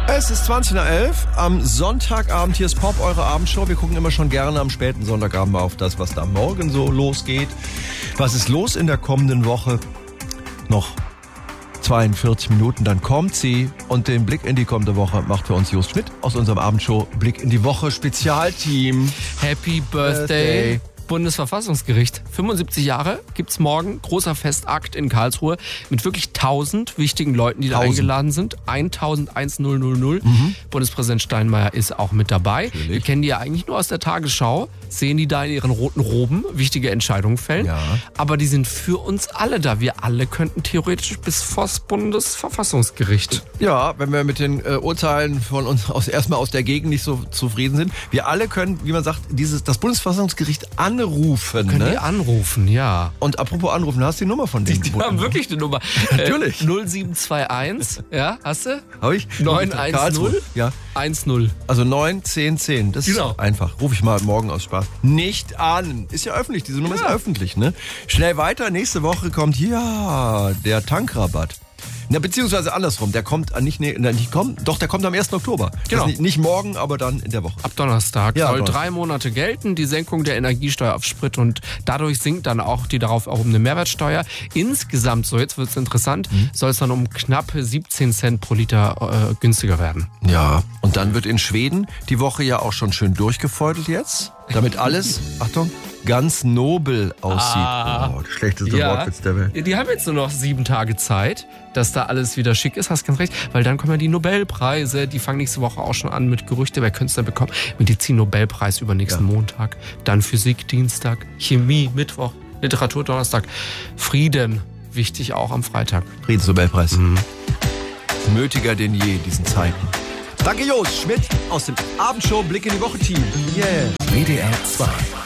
Es ist 20:11 am Sonntagabend. Hier ist Pop, eure Abendshow. Wir gucken immer schon gerne am späten Sonntagabend auf das, was da morgen so losgeht. Was ist los in der kommenden Woche? Noch 42 Minuten, dann kommt sie. Und den Blick in die kommende Woche macht für uns Jost Schmidt aus unserem Abendshow Blick in die Woche Spezialteam. Happy Birthday. Bundesverfassungsgericht. 75 Jahre gibt's morgen. Großer Festakt in Karlsruhe mit wirklich 1000 wichtigen Leuten, die da eingeladen sind. 1000. Bundespräsident Steinmeier ist auch mit dabei. Natürlich. Wir kennen die ja eigentlich nur aus der Tagesschau. Sehen die da in ihren roten Roben wichtige Entscheidungen fällen. Ja. Aber die sind für uns alle da. Wir alle könnten theoretisch bis vors Bundesverfassungsgericht. Ja, wenn wir mit den Urteilen von uns erstmal aus der Gegend nicht so zufrieden sind. Wir alle können, wie man sagt, das Bundesverfassungsgericht anrufen. Können die anrufen, ja. Und apropos anrufen, hast du die Nummer von denen? Die haben wirklich eine Nummer. Natürlich. 0721, ja, hast du? Habe ich? 910 ja. 10. Also 9 10 10. Das genau. Ist einfach. Ruf ich mal morgen aus Spaß nicht an. Ist ja öffentlich. Diese Nummer ist öffentlich, ne? Schnell weiter. Nächste Woche kommt der Tankrabatt. Na, beziehungsweise andersrum. Der kommt der kommt am 1. Oktober. Genau. Nicht morgen, aber dann in der Woche. Ab Donnerstag Ja, soll Donnerstag. 3 Monate gelten, die Senkung der Energiesteuer auf Sprit und dadurch sinkt dann auch die darauf erhobene Mehrwertsteuer. Insgesamt, so jetzt wird's interessant, soll es dann um knappe 17 Cent pro Liter günstiger werden. Ja, und dann wird in Schweden die Woche ja auch schon schön durchgefeudelt jetzt, damit alles, Achtung, ganz nobel aussieht. Das schlechteste Wortwitz der Welt. Die haben jetzt nur noch 7 Tage Zeit, dass da alles wieder schick ist, hast ganz recht, weil dann kommen ja die Nobelpreise, die fangen nächste Woche auch schon an mit Gerüchte, wer könnte es denn bekommen? Medizin-Nobelpreis übernächsten Montag, dann Physik Dienstag, Chemie Mittwoch, Literatur Donnerstag, Frieden, wichtig auch am Freitag. Friedensnobelpreis. Nötiger denn je in diesen Zeiten. Danke Jost Schmidt aus dem Abendshow Blick in die Woche Team. Yeah. WDR 2